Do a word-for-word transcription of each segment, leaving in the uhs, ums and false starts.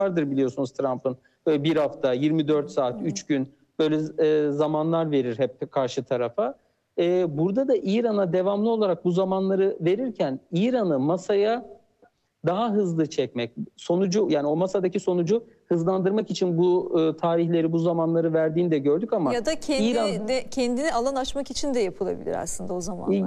vardır biliyorsunuz Trump'ın. Böyle bir hafta, yirmi dört saat, üç gün böyle e, zamanlar verir hep karşı tarafa. E, burada da İran'a devamlı olarak bu zamanları verirken İran'ı masaya daha hızlı çekmek, sonucu yani o masadaki sonucu hızlandırmak için bu e, tarihleri, bu zamanları verdiğini de gördük ama ya da kendi İran de, kendini alan açmak için de yapılabilir aslında o zamanlar.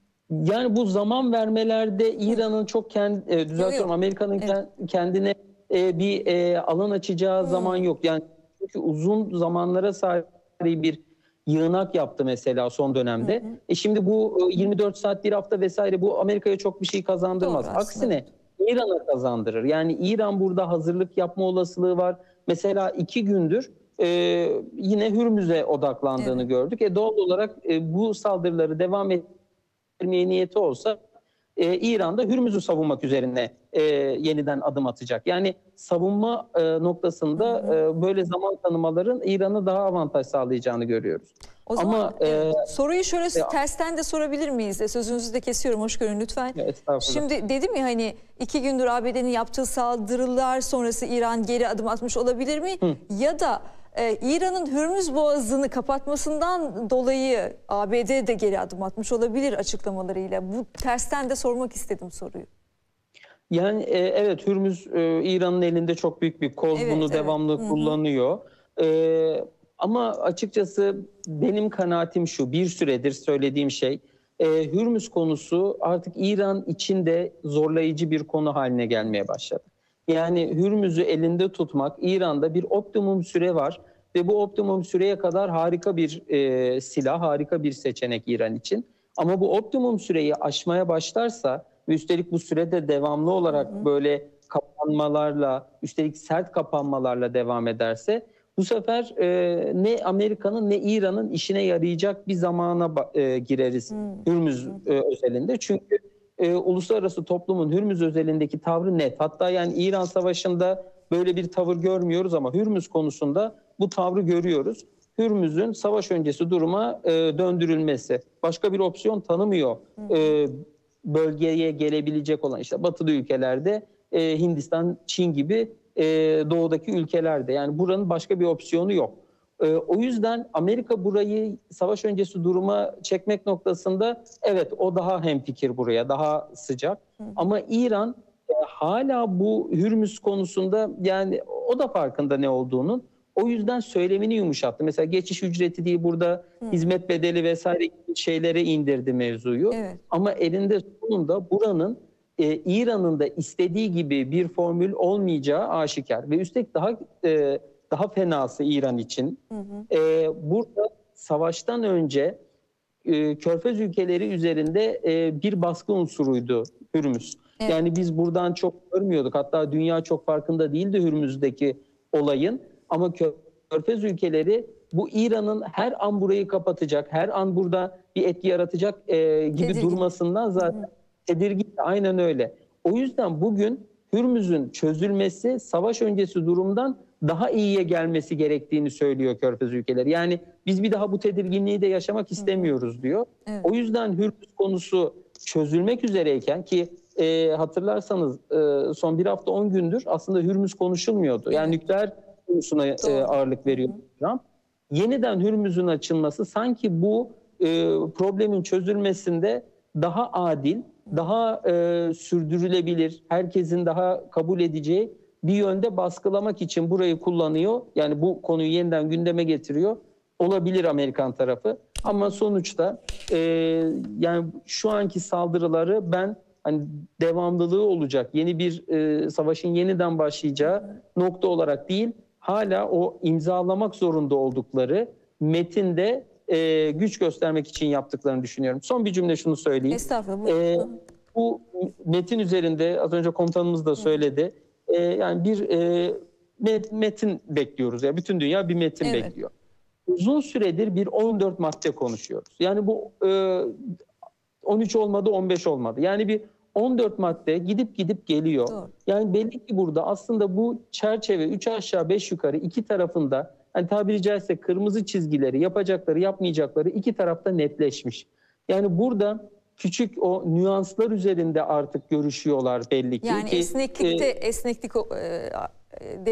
Yani bu zaman vermelerde İran'ın çok kendi e, düzeltiyorum Amerika'nın Evet. kendine e, bir e, alan açacağı Hı. zaman yok. Yani çünkü uzun zamanlara sahip bir yığınak yaptı mesela son dönemde. Hı hı. E şimdi bu e, yirmi dört saat, bir hafta vesaire bu Amerika'ya çok bir şey kazandırmaz. Doğru, Aksine İran'a kazandırır. Yani İran burada hazırlık yapma olasılığı var. Mesela iki gündür e, yine Hürmüz'e odaklandığını evet. gördük. E doğal olarak e, bu saldırıları devam ettirmeye niyeti olsa e, İran'da Hürmüz'ü savunmak üzerine e, yeniden adım atacak. Yani savunma e, noktasında Hı hı. e, böyle zaman tanımaların İran'a daha avantaj sağlayacağını görüyoruz. O zaman Ama evet. e, soruyu şöyle e, tersten de sorabilir miyiz? E, sözünüzü de kesiyorum, hoş görün lütfen. Şimdi dedim ya hani iki gündür A B D'nin yaptığı saldırılar sonrası İran geri adım atmış olabilir mi? Hı. Ya da e, İran'ın Hürmüz Boğazı'nı kapatmasından dolayı A B D de geri adım atmış olabilir açıklamalarıyla. Bu tersten de sormak istedim soruyu. Yani e, evet Hürmüz e, İran'ın elinde çok büyük bir koz, evet, bunu evet. devamlı Hı-hı. kullanıyor. E, ama açıkçası benim kanaatim şu, bir süredir söylediğim şey, e, Hürmüz konusu artık İran için de zorlayıcı bir konu haline gelmeye başladı. Yani Hürmüz'ü elinde tutmak, İran'da bir optimum süre var ve bu optimum süreye kadar harika bir e, silah, harika bir seçenek İran için. Ama bu optimum süreyi aşmaya başlarsa ve üstelik bu sürede devamlı olarak hı hı. böyle kapanmalarla, üstelik sert kapanmalarla devam ederse bu sefer e, ne Amerika'nın ne İran'ın işine yarayacak bir zamana e, gireriz hı. Hürmüz e, özelinde. Çünkü e, uluslararası toplumun Hürmüz özelindeki tavrı net. Hatta yani İran Savaşı'nda böyle bir tavır görmüyoruz ama Hürmüz konusunda bu tavrı görüyoruz. Hürmüz'ün savaş öncesi duruma e, döndürülmesi. Başka bir opsiyon tanımıyor. Hı hı. E, bölgeye gelebilecek olan işte batılı ülkelerde e, Hindistan, Çin gibi e, doğudaki ülkelerde. Yani buranın başka bir opsiyonu yok. E, o yüzden Amerika burayı savaş öncesi duruma çekmek noktasında evet o daha hemfikir buraya, daha sıcak. Hı hı. Ama İran e, hala bu Hürmüz konusunda yani o da farkında ne olduğunun. O yüzden söylemini yumuşattı. Mesela geçiş ücreti diye burada hmm. hizmet bedeli vesaire şeylere indirdi mevzuyu. Evet. Ama elinde sonunda buranın e, İran'ın da istediği gibi bir formül olmayacağı aşikar. Ve üstelik daha e, daha fenası İran için. Hı hı. E, burada savaştan önce e, Körfez ülkeleri üzerinde e, bir baskı unsuruydu Hürmüz. Evet. Yani biz buradan çok görmüyorduk. Hatta dünya çok farkında değildi Hürmüz'deki olayın. Ama Körfez ülkeleri bu İran'ın her an burayı kapatacak, her an burada bir etki yaratacak e, gibi tedirgin. Durmasından zaten Hı-hı. tedirgin. Aynen öyle. O yüzden bugün Hürmüz'ün çözülmesi savaş öncesi durumdan daha iyiye gelmesi gerektiğini söylüyor Körfez ülkeleri. Yani biz bir daha bu tedirginliği de yaşamak istemiyoruz diyor. Evet. O yüzden Hürmüz konusu çözülmek üzereyken ki e, hatırlarsanız e, son bir hafta on gündür aslında Hürmüz konuşulmuyordu. Yani evet. nükleer konusuna e, ağırlık veriyor Trump. Yeniden Hürmüz'ün açılması sanki bu e, problemin çözülmesinde daha adil, daha e, sürdürülebilir, herkesin daha kabul edeceği bir yönde baskılamak için burayı kullanıyor. Yani bu konuyu yeniden gündeme getiriyor. Olabilir Amerikan tarafı. Ama sonuçta e, yani şu anki saldırıları ben hani devamlılığı olacak, yeni bir e, savaşın yeniden başlayacağı nokta olarak değil, hala o imzalamak zorunda oldukları metinde e, güç göstermek için yaptıklarını düşünüyorum. Son bir cümle şunu söyleyeyim. Estağfurullah. E, bu metin üzerinde az önce komutanımız da söyledi. E, yani bir e, met, metin bekliyoruz. Ya yani bütün dünya bir metin evet. bekliyor. Uzun süredir bir on dört madde konuşuyoruz. Yani bu e, on üç olmadı, on beş olmadı. Yani bir on dört madde gidip gidip geliyor. Doğru. Yani belli ki burada aslında bu çerçeve üç aşağı beş yukarı iki tarafında hani tabiri caizse kırmızı çizgileri, yapacakları yapmayacakları iki tarafta netleşmiş. Yani burada küçük o nüanslar üzerinde artık görüşüyorlar belli ki. Yani ki, esneklikte e, esneklik e,